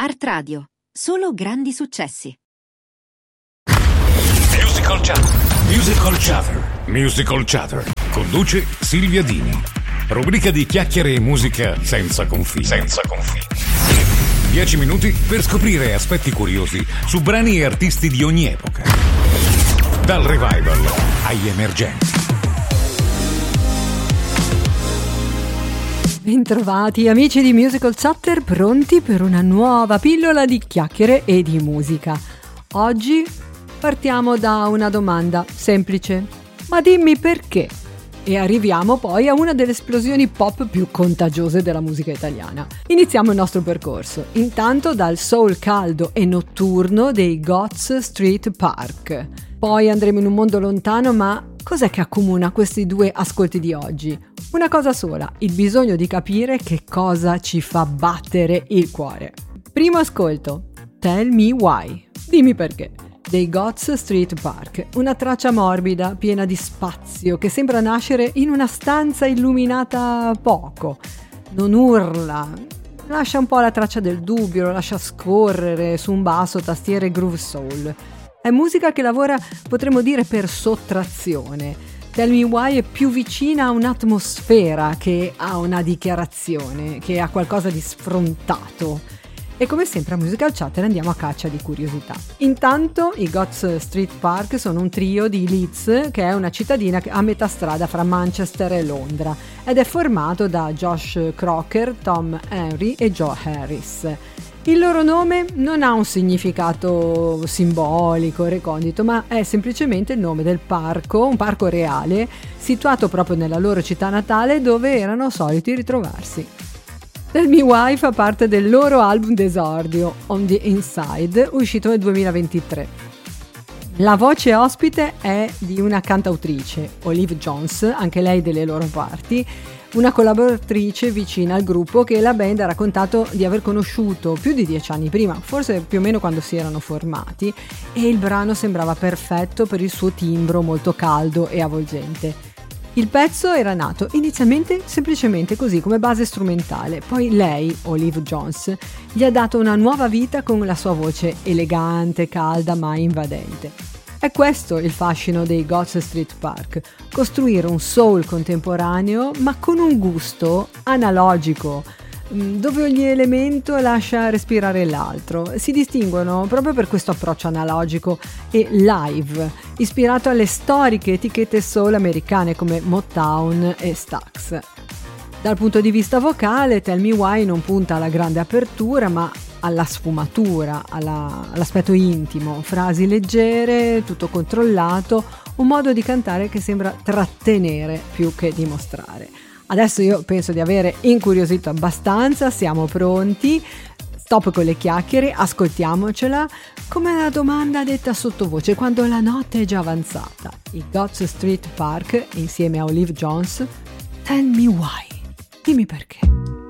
Art Radio. Solo grandi successi. Musical Chatter. Musical Chatter. Musical Chatter. Conduce Silvia Dini. Rubrica di chiacchiere e musica senza confini. 10 minuti per scoprire aspetti curiosi su brani e artisti di ogni epoca. Dal revival agli emergenti. Bentrovati amici di Musical Chatter, pronti per una nuova pillola di chiacchiere e di musica. Oggi partiamo da una domanda semplice: ma dimmi perché? E arriviamo poi a una delle esplosioni pop più contagiose della musica italiana. Iniziamo il nostro percorso, intanto dal soul caldo e notturno dei Gods Street Park. Poi andremo in un mondo lontano, ma cos'è che accomuna questi due ascolti di oggi? Una cosa sola, il bisogno di capire che cosa ci fa battere il cuore. Primo ascolto, Tell Me Why, dimmi perché, dei Gods Street Park, una traccia morbida, piena di spazio, che sembra nascere in una stanza illuminata poco. Non urla, lascia un po' la traccia del dubbio, lo lascia scorrere su un basso, tastiere groove soul. È musica che lavora, potremmo dire, per sottrazione. Tell Me Why è più vicina a un'atmosfera che a una dichiarazione, che a qualcosa di sfrontato. E come sempre a Musical Chatter andiamo a caccia di curiosità. Intanto i Gods Street Park sono un trio di Leeds, che è una cittadina a metà strada fra Manchester e Londra, ed è formato da Josh Crocker, Tom Henry e Joe Harris. Il loro nome non ha un significato simbolico, recondito, ma è semplicemente il nome del parco, un parco reale, situato proprio nella loro città natale dove erano soliti ritrovarsi. Tell Me Why fa parte del loro album d'esordio, On the Inside, uscito nel 2023. La voce ospite è di una cantautrice, Olive Jones, anche lei delle loro parti, una collaboratrice vicina al gruppo che la band ha raccontato di aver conosciuto più di 10 anni prima, forse più o meno quando si erano formati, e il brano sembrava perfetto per il suo timbro molto caldo e avvolgente. Il pezzo era nato inizialmente semplicemente così, come base strumentale, poi lei, Olive Jones, gli ha dato una nuova vita con la sua voce elegante, calda ma invadente. È questo il fascino dei Gods Street Park, costruire un soul contemporaneo ma con un gusto analogico, dove ogni elemento lascia respirare l'altro. Si distinguono proprio per questo approccio analogico e live, ispirato alle storiche etichette soul americane come Motown e Stax. Dal punto di vista vocale, Tell Me Why non punta alla grande apertura, ma alla sfumatura, all'aspetto intimo, frasi leggere, tutto controllato, un modo di cantare che sembra trattenere più che dimostrare. Adesso io penso di avere incuriosito abbastanza, siamo pronti, stop con le chiacchiere, ascoltiamocela, come la domanda detta sottovoce quando la notte è già avanzata. I Gods Street Park insieme a Olive Jones, Tell Me Why, dimmi perché.